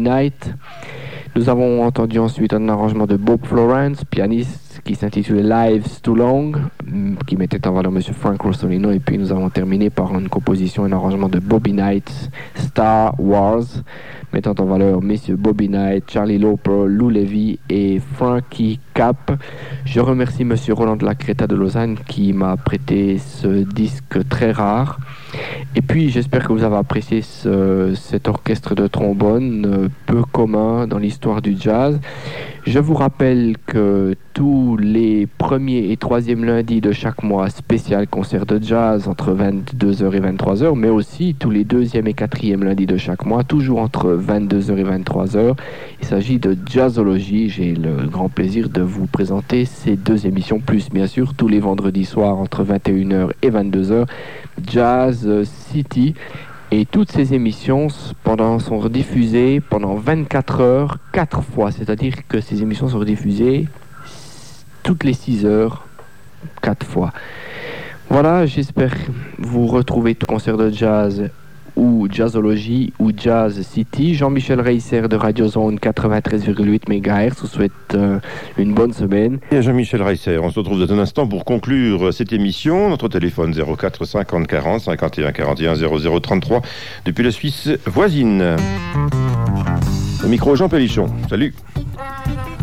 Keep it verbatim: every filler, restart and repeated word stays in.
Night. Nous avons entendu ensuite un arrangement de Bob Florence, pianiste, qui s'intitulait Lives Too Long, qui mettait en valeur M. Frank Rosolino. Et puis nous avons terminé par une composition, un arrangement de Bobby Knight, Star Wars, mettant en valeur messieurs Bobby Knight, Charlie Lauper, Lou Levy et Frankie Cap. Je remercie M. Roland de la Creta de Lausanne qui m'a prêté ce disque très rare. Et puis j'espère que vous avez apprécié ce, cet orchestre de trombone euh, peu commun dans l'histoire du jazz. Je vous rappelle que tous les premiers et troisièmes lundis de chaque mois, spécial concert de jazz entre vingt-deux heures et vingt-trois heures, mais aussi tous les deuxième et quatrième lundis de chaque mois, toujours entre vingt-deux heures et vingt-trois heures. Il s'agit de Jazzologie. J'ai le grand plaisir de vous présenter ces deux émissions, plus bien sûr tous les vendredis soirs entre vingt et une heures et vingt-deux heures, Jazz City. Et toutes ces émissions pendant, sont rediffusées pendant vingt-quatre heures, quatre fois. C'est-à-dire que ces émissions sont rediffusées toutes les six heures, quatre fois. Voilà, j'espère vous retrouver tout concert de jazz ou Jazzologie ou Jazz City. Jean-Michel Reisser de Radio Zone quatre-vingt-treize virgule huit mégahertz vous souhaite euh, une bonne semaine. Et Jean-Michel Reisser, on se retrouve dans un instant pour conclure cette émission. Notre téléphone zéro quatre cinquante quarante cinquante et un quarante et un zéro zéro trente-trois depuis la Suisse voisine. Au micro Jean Pellichon. Salut.